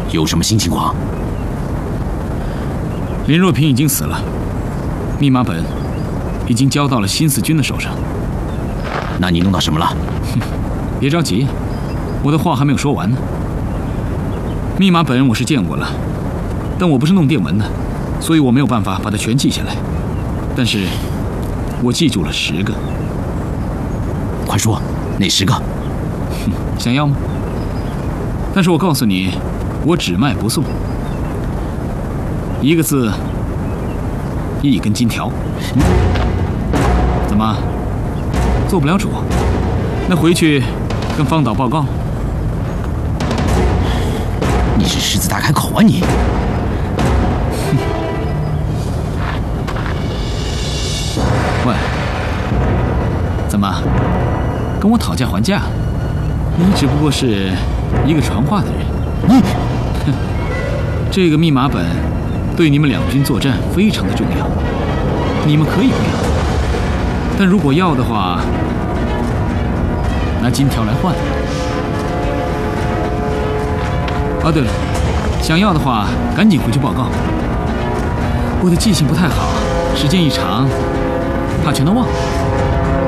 有什么新情况？ 林若萍已经死了，密码本已经交到了新四军的手上。 那你弄到什么了？ 哼，别着急，我的话还没有说完呢。密码本我是见过了，但我不是弄电文的，所以我没有办法把它全记下来。但是，我记住了10个。 快说，哪10个？ 哼，想要吗？但是我告诉你，我只卖不送。1个字，1根金条。怎么，做不了主？那回去跟方导报告。 你是狮子大开口啊你！ 喂，怎么跟我讨价还价？你只不过是一个传话的人。 你， 哼，这个密码本对你们两军作战非常的重要，你们可以不要，但如果要的话，拿金条来换。哦，对了，想要的话赶紧回去报告。我的记性不太好，时间一长，怕全都忘了。